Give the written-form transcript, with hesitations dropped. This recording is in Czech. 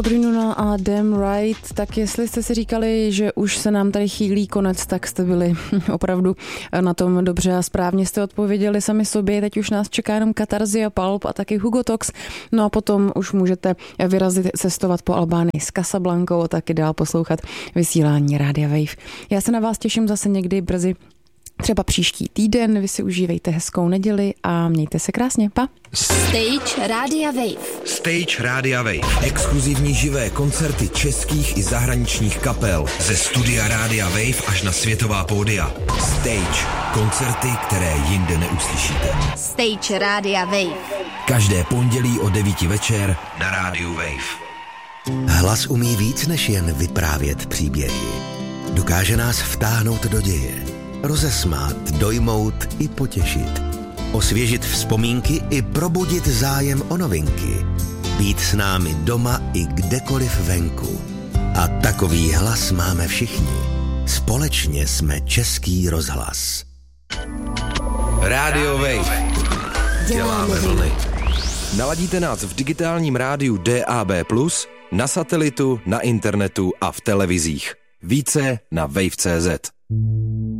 Audrey Nuna a Damn Right, tak jestli jste si říkali, že už se nám tady chýlí konec, tak jste byli opravdu na tom dobře a správně jste odpověděli sami sobě. Teď už nás čeká jenom Katarzia, Pulp a taky Hugo Tox. No a potom už můžete vyrazit cestovat po Albánii s Casablancou a taky dál poslouchat vysílání Rádia Wave. Já se na vás těším zase někdy brzy, třeba příští týden. Vy si užívejte hezkou neděli a mějte se krásně. Pa! Stage Rádia Wave. Stage Rádia Wave. Exkluzivní živé koncerty českých i zahraničních kapel. Ze studia Rádia Wave až na světová pódia. Stage. Koncerty, které jinde neuslyšíte. Stage Rádia Wave. Každé pondělí o 9 večer na Rádiu Wave. Hlas umí víc než jen vyprávět příběhy. Dokáže nás vtáhnout do děje, rozesmát, dojmout i potěšit. Osvěžit vzpomínky i probudit zájem o novinky. Být s námi doma i kdekoliv venku. A takový hlas máme všichni. Společně jsme Český rozhlas. Rádio Wave. Děláme vlny. Naladíte nás v digitálním rádiu DAB+, na satelitu, na internetu a v televizích. Více na wave.cz.